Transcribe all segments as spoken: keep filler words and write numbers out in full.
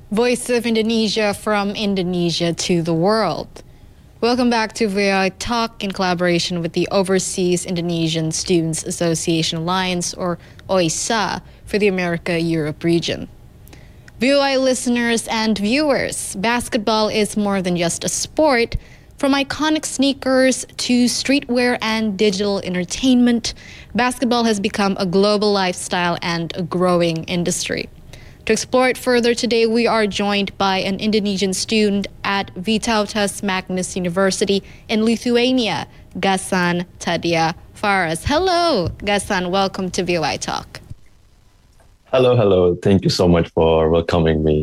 Voice of Indonesia from Indonesia to the world. Welcome back to V O I Talk in collaboration with the Overseas Indonesian Students Association Alliance, or OISA, for the America-Europe region. V O I listeners and viewers, basketball is more than just a sport. From iconic sneakers to streetwear and digital entertainment, basketball has become a global lifestyle and a growing industry. To explore it further today, we are joined by an Indonesian student at Vytautas Magnus University in Lithuania, Gasan Tadia Faras. Hello, Gasan. Welcome to V O I Talk. Hello, hello. Thank you so much for welcoming me.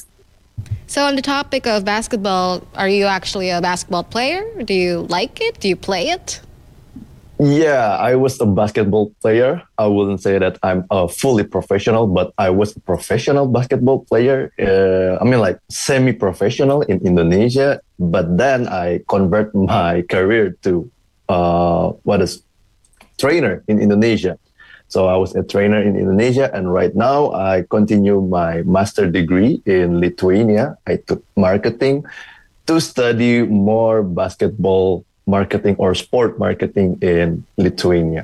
So on the topic of basketball, are you actually a basketball player? Do you like it? Do you play it? Yeah, I was a basketball player. I wouldn't say that I'm a fully professional, but I was a professional basketball player. Uh, I mean, like semi-professional in Indonesia. But then I convert my career to uh, what is trainer in Indonesia. So I was a trainer in Indonesia, and right now I continue my master degree in Lithuania. I took marketing to study more basketball marketing or sport marketing in Lithuania.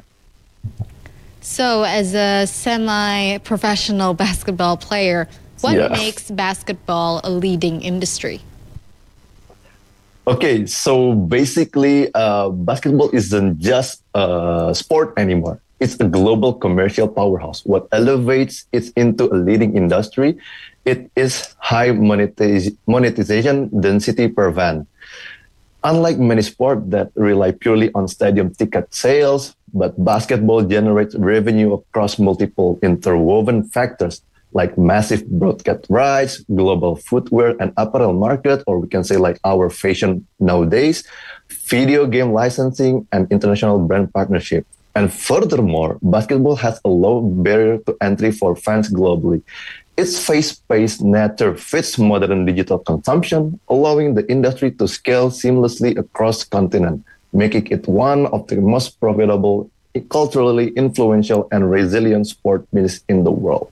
So as a semi-professional basketball player, what Yeah. makes basketball a leading industry? Okay, so basically, uh, basketball isn't just a sport anymore. It's a global commercial powerhouse. What elevates it into a leading industry, it is high monetiz- monetization density per fan. Unlike many sports that rely purely on stadium ticket sales, but basketball generates revenue across multiple interwoven factors like massive broadcast rights, global footwear and apparel market, or we can say like our fashion nowadays, video game licensing, and international brand partnership. And furthermore, basketball has a low barrier to entry for fans globally. Its fast-paced nature fits modern digital consumption, allowing the industry to scale seamlessly across continent, making it one of the most profitable, culturally influential, and resilient sport business in the world.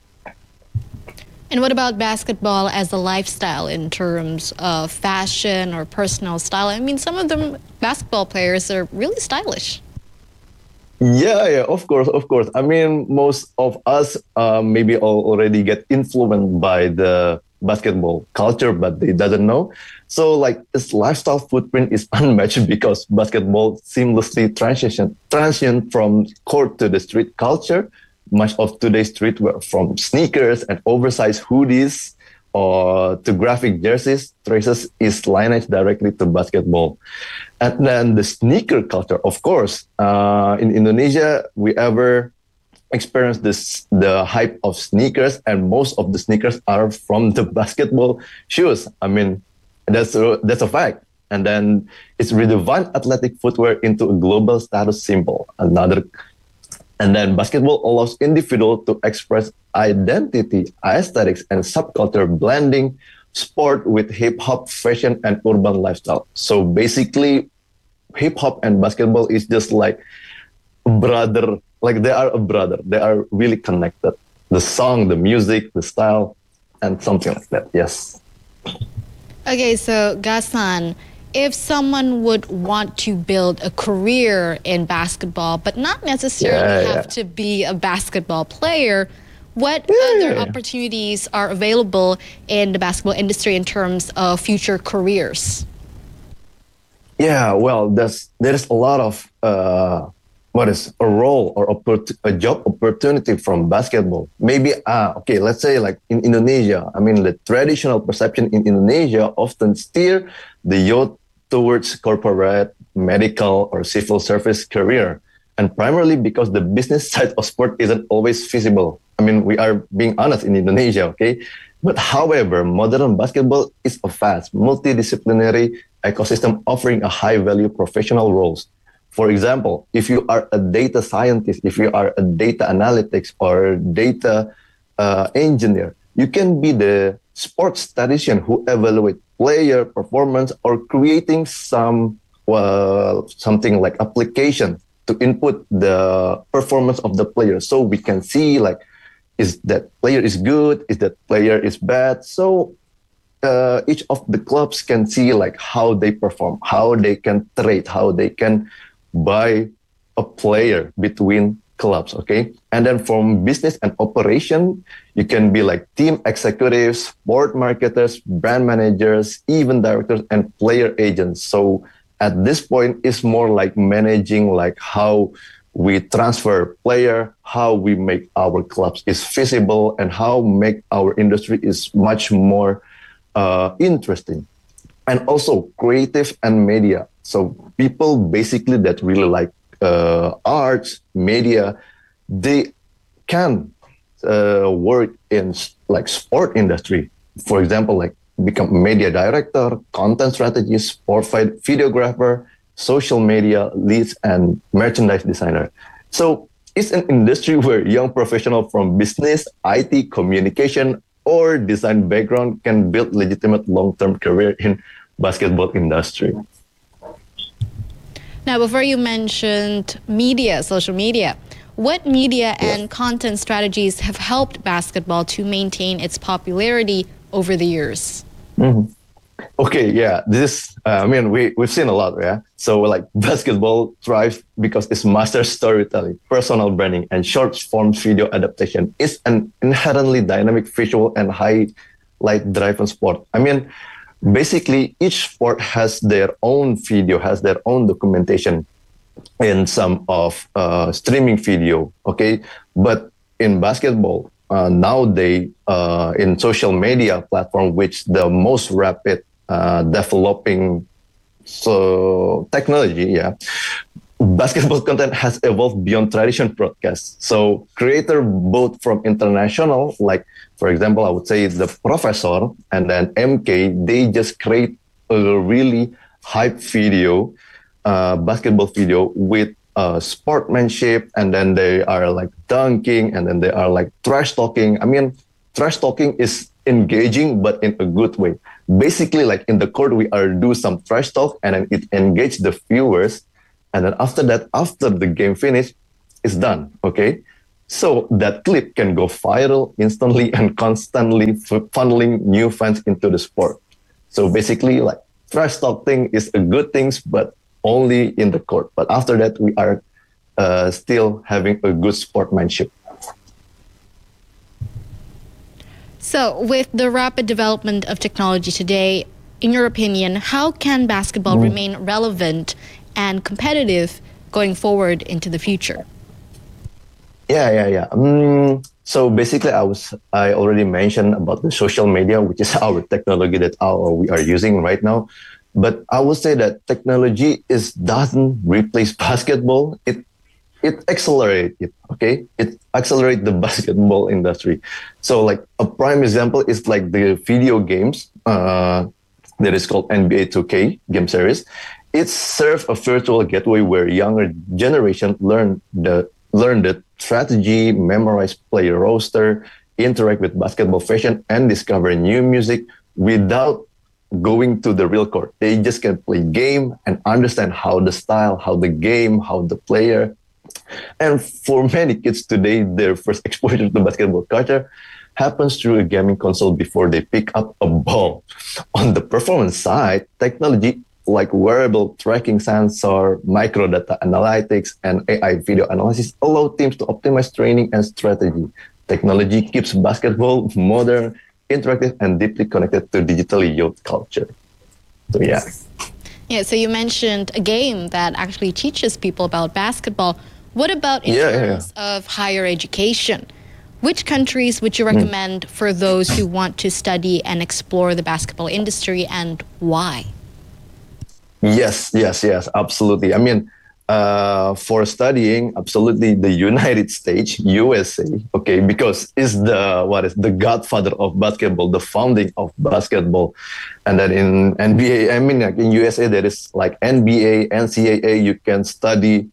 And what about basketball as a lifestyle in terms of fashion or personal style? I mean, some of them basketball players are really stylish. Yeah, yeah, of course, of course. I mean, most of us uh, maybe all already get influenced by the basketball culture, but they doesn't know. So, like, its lifestyle footprint is unmatched because basketball seamlessly transition transition from court to the street culture. Much of today's streetwear, from sneakers and oversized hoodies or to graphic jerseys, traces its lineage directly to basketball. And then the sneaker culture, of course, uh, in Indonesia, we ever experienced this the hype of sneakers, and most of the sneakers are from the basketball shoes. I mean, that's a, that's a fact. And then it's redefined athletic footwear into a global status symbol. Another, and then basketball allows individuals to express identity, aesthetics, and subculture, blending sport with hip hop, fashion, and urban lifestyle. So basically, hip hop and basketball is just like brother, like they are a brother. They are really connected. The song, the music, the style, and something like that. Yes. Okay, so Gasan, if someone would want to build a career in basketball, but not necessarily Yeah, have yeah. to be a basketball player, what Yeah, other yeah. opportunities are available in the basketball industry in terms of future careers? Yeah, well, there's there's a lot of uh, what is a role or oppor- a job opportunity from basketball. Maybe ah okay, let's say like in Indonesia. I mean, the traditional perception in Indonesia often steer the youth towards corporate, medical, or civil service career, and primarily because the business side of sport isn't always feasible. I mean, we are being honest in Indonesia, okay? But however, modern basketball is a vast, multidisciplinary ecosystem offering a high-value professional roles. For example, if you are a data scientist, if you are a data analytics or data uh, engineer, you can be the sports statistician who evaluate player performance or creating some well, something like application to input the performance of the player, so we can see like is that player is good, is that player is bad. So uh, each of the clubs can see like how they perform, how they can trade, how they can buy a player between clubs. Okay, and then from business and operation, you can be like team executives, sport marketers, brand managers, even directors and player agents. So at this point, it's more like managing like how we transfer player, how we make our clubs is visible, and how make our industry is much more uh, interesting. And also creative and media. So people basically that really like uh, arts, media, they can uh, work in like sport industry. For example, like become media director, content strategist, sport videographer, social media leads, and merchandise designer. So it's an industry where young professionals from business, I T, communication, or design background can build legitimate long-term career in basketball industry. Now, before you mentioned media, social media, what media and yes. content strategies have helped basketball to maintain its popularity over the years? Mm-hmm. Okay, yeah, this, uh, I mean, we, we've seen a lot, yeah? So like basketball thrives because it's master storytelling, personal branding, and short form video adaptation. It's an inherently dynamic, visual, and highlight driven sport. I mean, basically each sport has their own video, has their own documentation in some of uh, streaming video, okay? But in basketball, uh, nowadays, uh, in social media platform, which the most rapid uh, developing so technology, yeah, basketball content has evolved beyond traditional broadcasts. So creator both from international, like for example, I would say the Professor and then M K, they just create a really hype video, uh, basketball video with uh, sportsmanship, and then they are like dunking, and then they are like trash talking. I mean, trash talking is engaging, but in a good way. Basically, like in the court, we are do some trash talk, and then it engage the viewers. And then after that, after the game finish, it's done, okay? So that clip can go viral instantly and constantly funneling new fans into the sport. So basically, like trash talk thing is a good thing, but only in the court. But after that, we are uh, still having a good sportsmanship. So with the rapid development of technology today, in your opinion, how can basketball mm. remain relevant and competitive going forward into the future? Yeah, yeah, yeah. Um, so basically, I was I already mentioned about the social media, which is our technology that our, we are using right now. But I would say that technology is doesn't replace basketball. It it accelerates it. Okay, it accelerates the basketball industry. So like a prime example is like the video games uh, that is called N B A two K game series. It serves a virtual gateway where younger generation learn the learn the strategy, memorize player roster, interact with basketball fashion, and discover new music without going to the real court. They just can play game and understand how the style, how the game, how the player. And for many kids today, their first exposure to basketball culture happens through a gaming console before they pick up a ball. On the performance side, technology like wearable tracking sensor, microdata analytics, and A I video analysis allow teams to optimize training and strategy. Technology keeps basketball modern, interactive, and deeply connected to digital youth culture. So yeah. Yeah, so you mentioned a game that actually teaches people about basketball. What about in yeah, terms yeah, yeah. of higher education? Which countries would you recommend mm. for those who want to study and explore the basketball industry, and why? Yes, yes, yes, absolutely. I mean, uh, for studying, absolutely the United States, U S A, okay, because it's the, what is the godfather of basketball, the founding of basketball. And then in N B A, I mean, like in U S A, there is like N B A, N C A A, you can study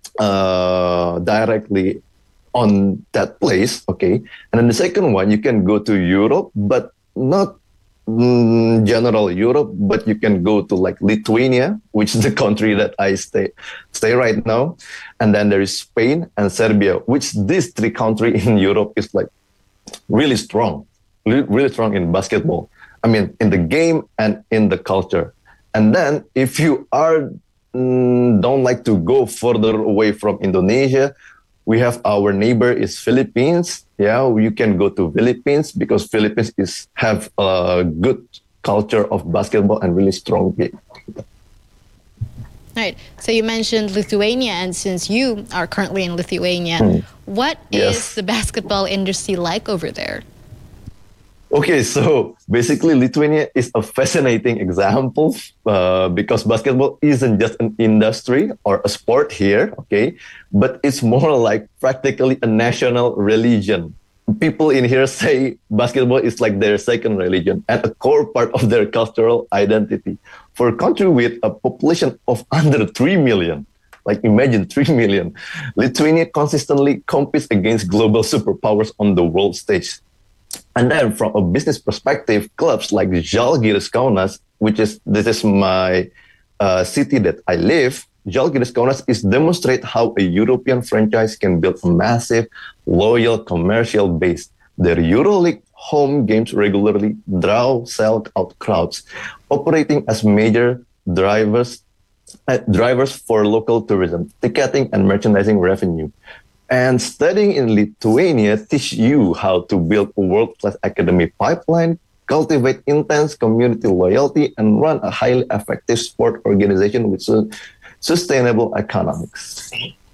uh, directly on that place, okay. And then the second one, you can go to Europe, but not Mm, general Europe, but you can go to like Lithuania, which is the country that I stay stay right now, and then there is Spain and Serbia, which these three countries in Europe is like really strong, really, really strong in basketball. I mean, in the game and in the culture. And then if you are mm, don't like to go further away from Indonesia, we have our neighbor is Philippines. Yeah, you can go to Philippines because Philippines is have a good culture of basketball and really strong game. Right. So you mentioned Lithuania, and since you are currently in Lithuania, what is Yes. the basketball industry like over there? Okay, so basically, Lithuania is a fascinating example uh, because basketball isn't just an industry or a sport here, okay, but it's more like practically a national religion. People in here say basketball is like their second religion and a core part of their cultural identity. For a country with a population of under three million, like imagine three million, Lithuania consistently competes against global superpowers on the world stage. And then from a business perspective, clubs like Žalgiris Kaunas, which is this is my uh, city that I live, Žalgiris Kaunas is demonstrate how a European franchise can build a massive, loyal commercial base. Their EuroLeague home games regularly draw sold-out crowds, operating as major drivers uh, drivers for local tourism, ticketing, and merchandising revenue. And studying in Lithuania teach you how to build a world-class academic pipeline, cultivate intense community loyalty, and run a highly effective sport organization with su- sustainable economics.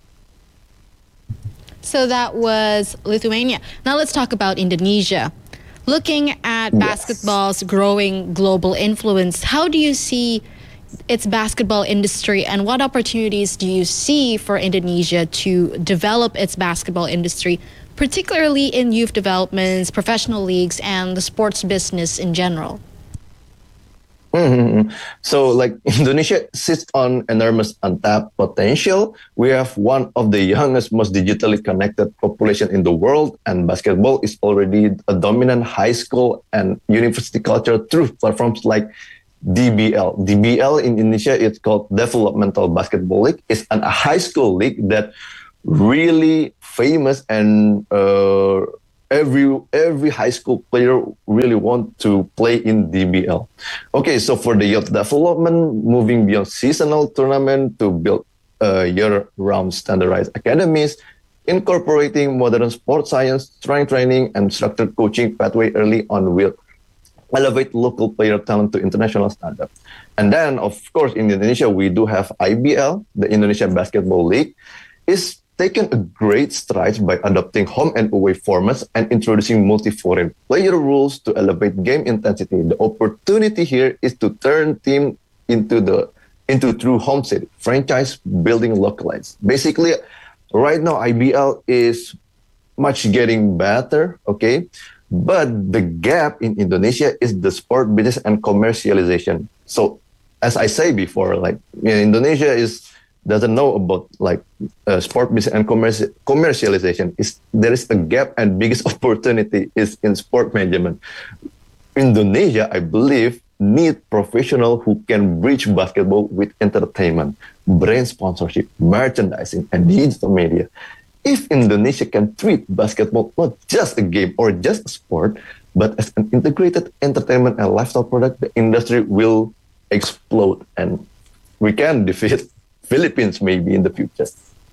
So that was Lithuania. Now let's talk about Indonesia. Looking at Yes. basketball's growing global influence, how do you see its basketball industry, and what opportunities do you see for Indonesia to develop its basketball industry, particularly in youth developments, professional leagues, and the sports business in general? Mhm. So, like Indonesia sits on enormous untapped potential. We have one of the youngest, most digitally connected population in the world, and basketball is already a dominant high school and university culture through platforms like D B L. D B L in Indonesia, it's called Developmental Basketball League. It's an, a high school league that really famous and uh, every every high school player really want to play in D B L. Okay, so for the youth development, moving beyond seasonal tournament to build uh, year-round standardized academies, incorporating modern sports science, strength training, and structured coaching pathway early on will elevate local player talent to international standard. And then, of course, in Indonesia, we do have I B L, the Indonesian Basketball League, is taken a great strides by adopting home and away formats and introducing multi-foreign player rules to elevate game intensity. The opportunity here is to turn team into the into true home city franchise building localized. Basically, right now I B L is much getting better, okay? But the gap in Indonesia is the sport business and commercialization. So, as I say before, like you know, Indonesia is doesn't know about like uh, sport business and commerci- commercialization. Is there is a gap, and biggest opportunity is in sport management. Indonesia, I believe, need professional who can bridge basketball with entertainment, brand sponsorship, merchandising, and digital media. If Indonesia can treat basketball not just a game or just a sport, but as an integrated entertainment and lifestyle product, the industry will explode and we can defeat Philippines maybe in the future.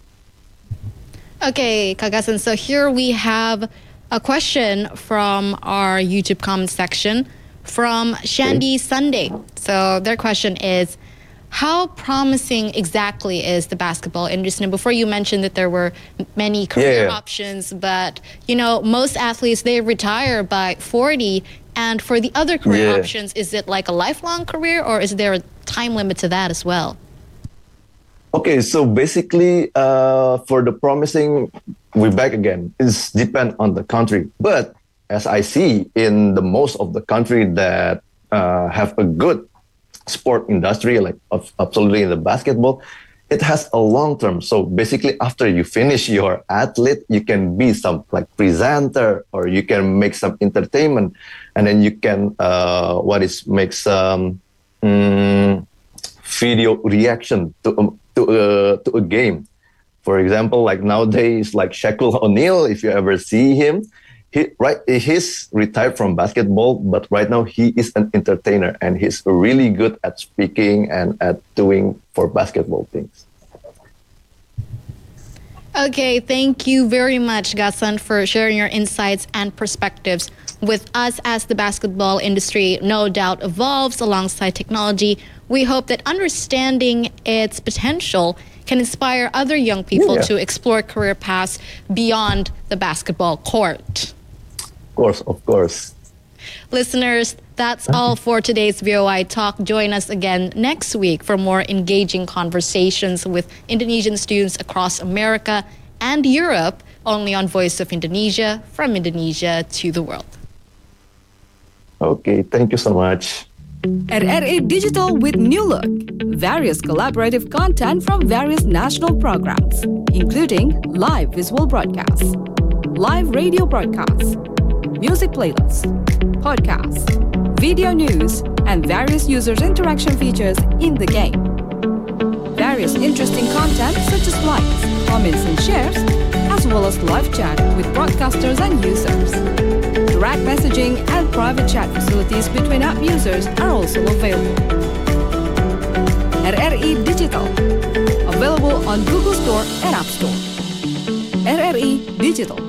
Okay, Kagasan, so here we have a question from our YouTube comment section from Shandy Sunday. So their question is, how promising exactly is the basketball industry? And before you mentioned that there were many career Yeah. options, but you know, most athletes, they retire by forty. And for the other career Yeah. options, is it like a lifelong career, or is there a time limit to that as well? Okay, so basically, uh, for the promising, we back again. It's depend on the country, but as I see in the most of the country that uh, have a good sport industry, like of- absolutely in the basketball, it has a long term. So basically, after you finish your athlete, you can be some like presenter, or you can make some entertainment, and then you can uh, what is make some mm, video reaction to um, to uh, to a game. For example, like nowadays, like Shaquille O'Neal, if you ever see him, he right he's retired from basketball, but right now he is an entertainer and he's really good at speaking and at doing for basketball things. Okay, thank you very much, Gasan, for sharing your insights and perspectives with us. As the basketball industry no doubt evolves alongside technology, we hope that understanding its potential can inspire other young people Yeah. to explore career paths beyond the basketball court. Of course, of course. Listeners, that's all for today's V O I Talk. Join us again next week for more engaging conversations with Indonesian students across America and Europe, only on Voice of Indonesia, from Indonesia to the world. Okay, thank you so much. R R A Digital with New Look. Various collaborative content from various national programs, including live visual broadcasts, live radio broadcasts, music playlists, podcasts, video news, and various users' interaction features in the game. Various interesting content such as likes, comments, and shares, as well as live chat with broadcasters and users. Direct messaging and private chat facilities between app users are also available. R R E Digital, available on Google Store and App Store. R R E Digital.